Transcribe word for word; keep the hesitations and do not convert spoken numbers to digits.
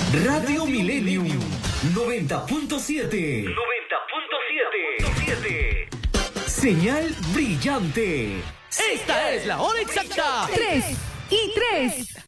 Radio Millennium noventa punto siete. noventa punto siete. Señal brillante. Esta es la hora exacta. Tres y tres.